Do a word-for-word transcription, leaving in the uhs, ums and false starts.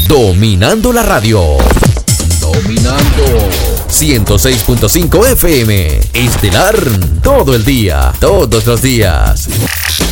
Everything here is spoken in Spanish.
Dominando la radio. Dominando. ciento seis punto cinco F M. Estelar todo el día, todos los días.